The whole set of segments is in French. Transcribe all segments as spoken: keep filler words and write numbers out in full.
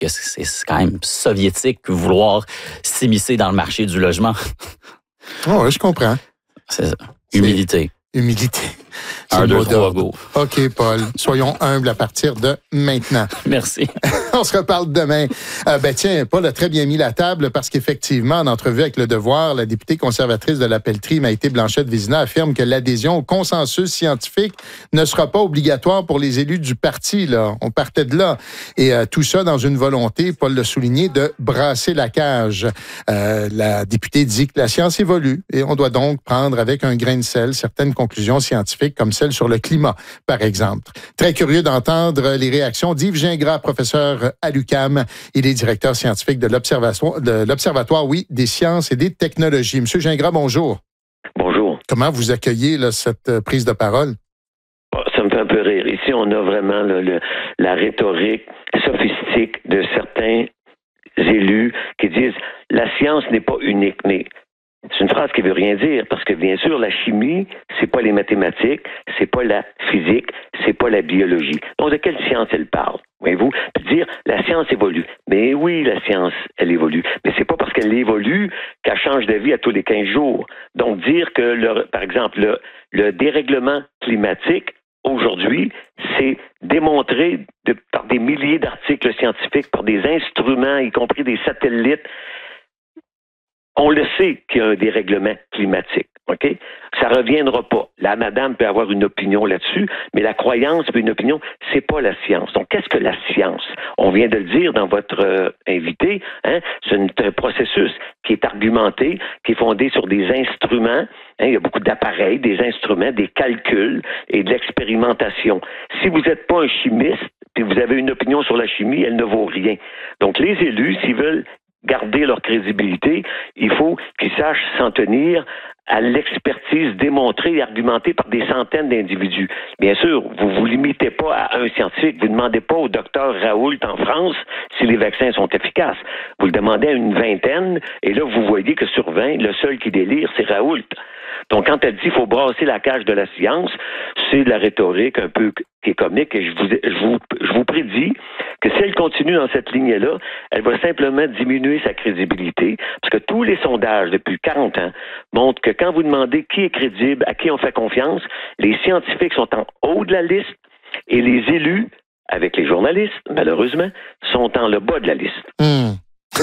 que c'est quand même soviétique vouloir s'immiscer dans le marché du logement. Oh, oui, je comprends. C'est ça. Humilité. Humilité. Un, deux, trois, go. OK, Paul. Soyons humbles à partir de maintenant. Merci. On se reparle demain. Euh, ben tiens, Paul a très bien mis la table parce qu'effectivement, en entrevue avec Le Devoir, la députée conservatrice de la Pelletrie, Maïté Blanchette-Vézina, affirme que l'adhésion au consensus scientifique ne sera pas obligatoire pour les élus du parti. Là. On partait de là. Et euh, tout ça dans une volonté, Paul l'a souligné, de brasser la cage. Euh, la députée dit que la science évolue et on doit donc prendre avec un grain de sel certaines conclusions scientifiques comme celle sur le climat, par exemple. Très curieux d'entendre les réactions d'Yves Gingras, professeur à l'U Q A M. Il est directeur scientifique de l'Observatoire, de l'Observatoire, oui, des sciences et des technologies. Monsieur Gingras, bonjour. Bonjour. Comment vous accueillez là, cette prise de parole? Ça me fait un peu rire. Ici, on a vraiment là, le, la rhétorique sophistique de certains élus qui disent « la science n'est pas unique ». Mais c'est une phrase qui veut rien dire parce que bien sûr la chimie c'est pas les mathématiques, c'est pas la physique, c'est pas la biologie. Donc de quelle science elle parle, voyez-vous? Puis dire la science évolue. Mais oui, la science elle évolue, mais c'est pas parce qu'elle évolue qu'elle change de vie à tous les quinze jours. Donc dire que le, par exemple le, le dérèglement climatique aujourd'hui, c'est démontré de, par des milliers d'articles scientifiques, par des instruments, y compris des satellites. On le sait qu'il y a un dérèglement climatique, OK? Ça reviendra pas. La madame peut avoir une opinion là-dessus, mais la croyance et une opinion, c'est pas la science. Donc, qu'est-ce que la science? On vient de le dire dans votre euh, invité, hein? C'est un, un processus qui est argumenté, qui est fondé sur des instruments. Hein? Il y a beaucoup d'appareils, des instruments, des calculs et de l'expérimentation. Si vous n'êtes pas un chimiste, puis vous avez une opinion sur la chimie, elle ne vaut rien. Donc, les élus, s'ils veulent garder leur crédibilité, il faut qu'ils sachent s'en tenir à l'expertise démontrée et argumentée par des centaines d'individus. Bien sûr, vous ne vous limitez pas à un scientifique, vous ne demandez pas au docteur Raoult en France si les vaccins sont efficaces. Vous le demandez à une vingtaine, et là, vous voyez que sur vingt, le seul qui délire, c'est Raoult. Donc, quand elle dit qu'il faut brasser la cage de la science, c'est de la rhétorique un peu qui est comique, et je vous, je vous, je vous prédis que si elle continue dans cette ligne-là, elle va simplement diminuer sa crédibilité, parce que tous les sondages depuis quarante ans montrent que quand vous demandez qui est crédible, à qui on fait confiance, les scientifiques sont en haut de la liste et les élus, avec les journalistes, malheureusement, sont en le bas de la liste. Mmh.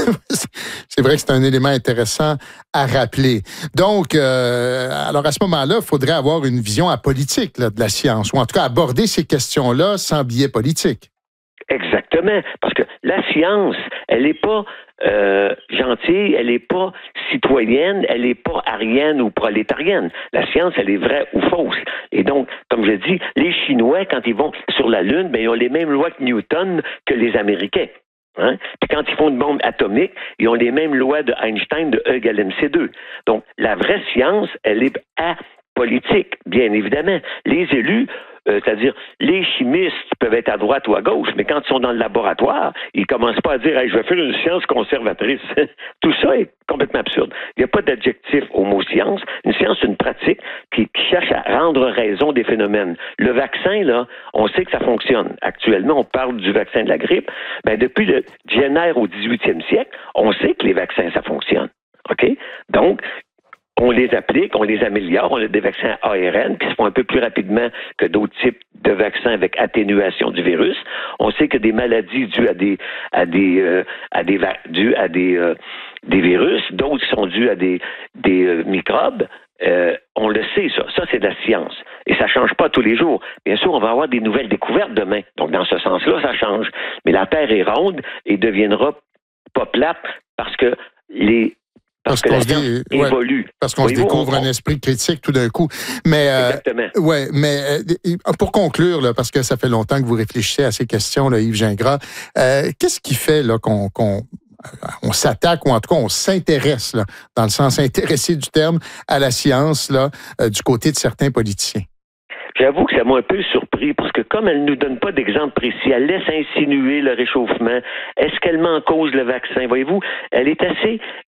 C'est vrai que c'est un élément intéressant à rappeler. Donc, euh, alors à ce moment-là, il faudrait avoir une vision apolitique là, de la science, ou en tout cas aborder ces questions-là sans biais politique. Exactement, parce que la science, elle n'est pas euh, gentille, elle n'est pas citoyenne, elle n'est pas arienne ou prolétarienne. La science, elle est vraie ou fausse. Et donc, comme je dis, les Chinois, quand ils vont sur la Lune, ben, ils ont les mêmes lois que Newton que les Américains. Hein? Puis quand ils font une bombe atomique, ils ont les mêmes lois de Einstein de E égale M C deux. Donc, la vraie science, elle est apolitique, bien évidemment. Les élus, euh, c'est-à-dire les chimistes peuvent être à droite ou à gauche, mais quand ils sont dans le laboratoire, ils commencent pas à dire hey, « je vais faire une science conservatrice ». Tout ça est complètement absurde. Il n'y a pas d'adjectif au mot science. Une science, c'est une pratique qui, qui cherche à rendre raison des phénomènes. Le vaccin, là, on sait que ça fonctionne. Actuellement, on parle du vaccin de la grippe. Ben, depuis le Jenner au dix-huitième siècle, on sait que les vaccins, ça fonctionne. OK? Donc, on les applique, on les améliore, on a des vaccins A R N qui se font un peu plus rapidement que d'autres types de vaccins avec atténuation du virus. On sait que des maladies dues à des à des euh, à des dues à des euh, des virus, d'autres sont dues à des des euh, microbes. Euh, on le sait, ça. Ça, c'est de la science. Et ça change pas tous les jours. Bien sûr, on va avoir des nouvelles découvertes demain. Donc, dans ce sens-là, ça change. Mais la Terre est ronde et deviendra pas plate parce que les Parce, parce que la science dit, évolue. Ouais, parce qu'on se découvre on, on... un esprit critique tout d'un coup. Mais, euh, Exactement. Ouais, mais euh, pour conclure, là, parce que ça fait longtemps que vous réfléchissez à ces questions, là, Yves Gingras, euh, qu'est-ce qui fait là, qu'on, qu'on on s'attaque, ou en tout cas on s'intéresse, là, dans le sens intéressé du terme, à la science là, euh, du côté de certains politiciens? J'avoue que ça m'a un peu surpris parce que comme elle ne nous donne pas d'exemple précis, elle laisse insinuer le réchauffement. Est-ce qu'elle met en cause le vaccin? Voyez-vous, elle est assez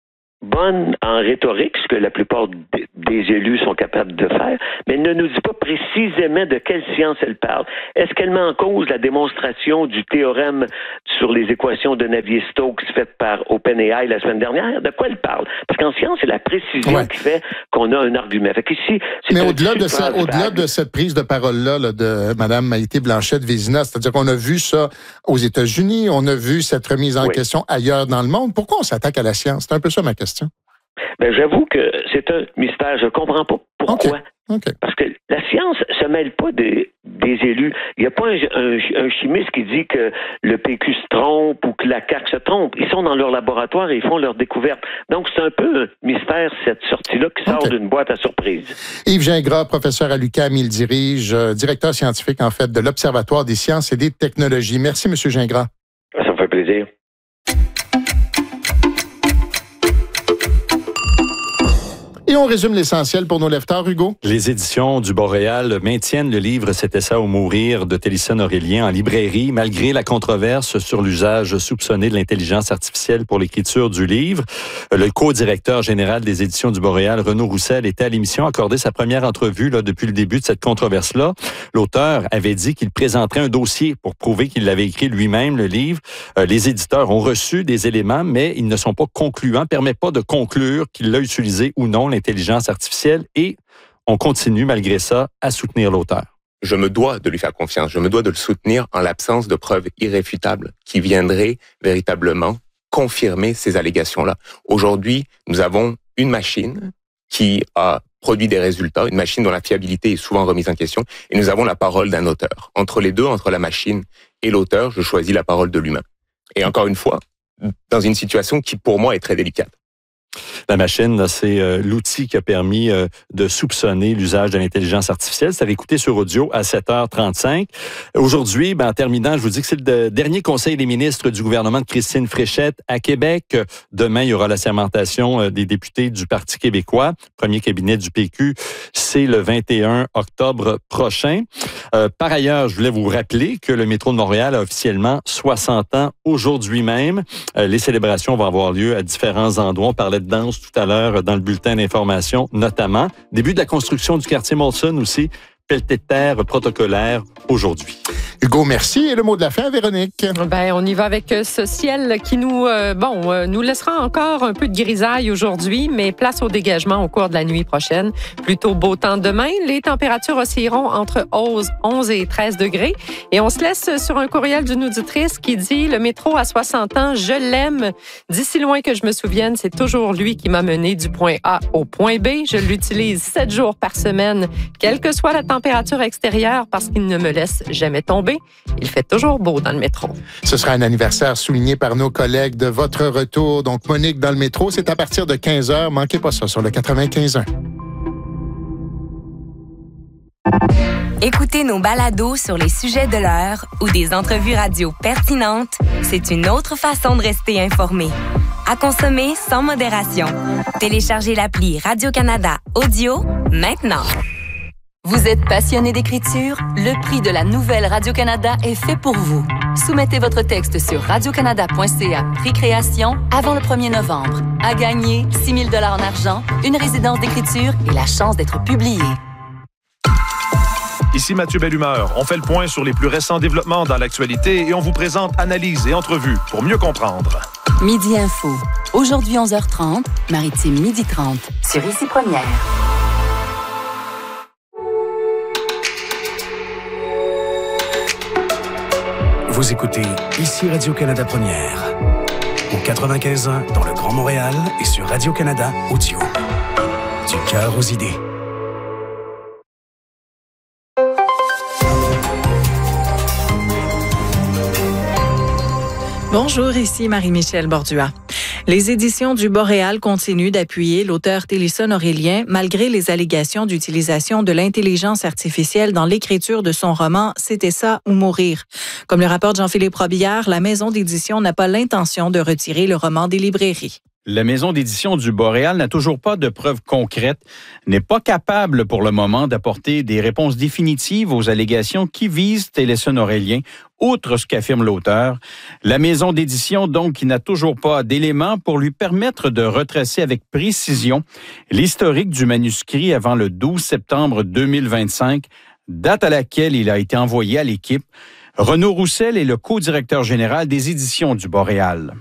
bonne en rhétorique, ce que la plupart des élus sont capables de faire, mais elle ne nous dit pas précisément de quelle science elle parle. Est-ce qu'elle met en cause la démonstration du théorème sur les équations de Navier-Stokes faite par OpenAI la semaine dernière? De quoi elle parle? Parce qu'en science, c'est la précision ouais. qui fait qu'on a un argument. Fait qu'ici, c'est mais au-delà de, ça, au-delà de cette prise de parole-là là, de Mme Maïté Blanchette-Vézina, c'est-à-dire qu'on a vu ça aux États-Unis, on a vu cette remise en oui. question ailleurs dans le monde. Pourquoi on s'attaque à la science? C'est un peu ça ma question. Ben, j'avoue que c'est un mystère. Je comprends pas pourquoi. Okay. Okay. Parce que la science se mêle pas des, des élus. Il n'y a pas un, un, un chimiste qui dit que le P Q se trompe ou que la C A Q se trompe. Ils sont dans leur laboratoire et ils font leurs découvertes. Donc, c'est un peu un mystère, cette sortie-là, qui sort okay. d'une boîte à surprise. Yves Gingras, professeur à l'U Q A M, il dirige, euh, directeur scientifique, en fait, de l'Observatoire des sciences et des technologies. Merci, M. Gingras. Ça me fait plaisir. Et on résume l'essentiel pour nos lecteurs, Hugo. Les éditions du Boréal maintiennent le livre « C'était ça ou mourir » de Télissone Aurélien en librairie, malgré la controverse sur l'usage soupçonné de l'intelligence artificielle pour l'écriture du livre. Le co-directeur général des éditions du Boréal, Renaud Roussel, était à l'émission, accordé sa première entrevue là, depuis le début de cette controverse-là. L'auteur avait dit qu'il présenterait un dossier pour prouver qu'il l'avait écrit lui-même, le livre. Euh, les éditeurs ont reçu des éléments, mais ils ne sont pas concluants, ne permettent pas de conclure qu'il l'a utilisé ou non, l'intelligence artificielle, et on continue malgré ça à soutenir l'auteur. Je me dois de lui faire confiance, je me dois de le soutenir en l'absence de preuves irréfutables qui viendraient véritablement confirmer ces allégations-là. Aujourd'hui, nous avons une machine qui a produit des résultats, une machine dont la fiabilité est souvent remise en question, et nous avons la parole d'un auteur. Entre les deux, entre la machine et l'auteur, je choisis la parole de l'humain. Et encore une fois, dans une situation qui, pour moi, est très délicate. La machine, là, c'est euh, l'outil qui a permis euh, de soupçonner l'usage de l'intelligence artificielle. C'est à écouter sur audio à sept heures trente-cinq. Aujourd'hui, ben, en terminant, je vous dis que c'est le dernier conseil des ministres du gouvernement de Christine Fréchette à Québec. Demain, il y aura la sermentation euh, des députés du Parti québécois. Premier cabinet du P Q, c'est le vingt et un octobre prochain. Euh, par ailleurs, je voulais vous rappeler que le métro de Montréal a officiellement soixante ans aujourd'hui même. Euh, les célébrations vont avoir lieu à différents endroits. On parlait de danse tout à l'heure dans le bulletin d'information notamment. Début de la construction du quartier Molson aussi. Pelleté de terre protocolaire aujourd'hui. Hugo, merci. Et le mot de la fin, Véronique? Ben, on y va avec ce ciel qui nous, euh, bon, euh, nous laissera encore un peu de grisaille aujourd'hui, mais place au dégagement au cours de la nuit prochaine. Plutôt beau temps demain. Les températures oscilleront entre onze et treize degrés. Et on se laisse sur un courriel d'une auditrice qui dit « Le métro à soixante ans, je l'aime. D'ici loin que je me souvienne, c'est toujours lui qui m'a mené du point A au point B. Je l'utilise sept jours par semaine, quelle que soit la température extérieure, parce qu'il ne me laisse jamais tomber. Il fait toujours beau dans le métro. » Ce sera un anniversaire souligné par nos collègues de votre retour. Donc, Monique dans le métro, c'est à partir de quinze heures. Manquez pas ça sur le quatre-vingt-quinze un. Écoutez nos balados sur les sujets de l'heure ou des entrevues radio pertinentes, c'est une autre façon de rester informé. À consommer sans modération. Téléchargez l'appli Radio-Canada Audio maintenant. Vous êtes passionné d'écriture? Le prix de la nouvelle Radio-Canada est fait pour vous. Soumettez votre texte sur radio-canada point c a prix création avant le premier novembre. À gagner six mille dollars en argent, une résidence d'écriture et la chance d'être publié. Ici Mathieu Bellumeur. On fait le point sur les plus récents développements dans l'actualité et on vous présente analyses et entrevues pour mieux comprendre. Midi Info. Aujourd'hui onze heures trente, Maritime midi trente. Sur Ici Première. Vous écoutez Ici Radio-Canada Première. Au quatre-vingt-quinze ans dans le Grand Montréal et sur Radio-Canada Audio. Du cœur aux idées. Bonjour, ici Marie-Michel Bordua. Les éditions du Boréal continuent d'appuyer l'auteur Télissone Aurélien malgré les allégations d'utilisation de l'intelligence artificielle dans l'écriture de son roman « C'était ça ou mourir ». Comme le rapporte Jean-Philippe Robillard, la maison d'édition n'a pas l'intention de retirer le roman des librairies. La maison d'édition du Boréal n'a toujours pas de preuves concrètes, n'est pas capable pour le moment d'apporter des réponses définitives aux allégations qui visent Téléson Aurélien, outre ce qu'affirme l'auteur. La maison d'édition, donc, qui n'a toujours pas d'éléments pour lui permettre de retracer avec précision l'historique du manuscrit avant le douze septembre deux mille vingt-cinq, date à laquelle il a été envoyé à l'équipe. Renaud Roussel est le co-directeur général des éditions du Boréal.